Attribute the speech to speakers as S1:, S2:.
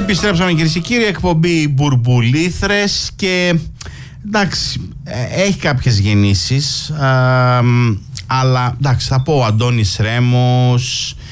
S1: Επιστρέψαμε κυρίες και κύριοι, εκπομπή Μπουρμπουλήθρες και εντάξει, έχει κάποιες γεννήσεις, αλλά εντάξει, θα πω ο Αντώνης Ρέμος,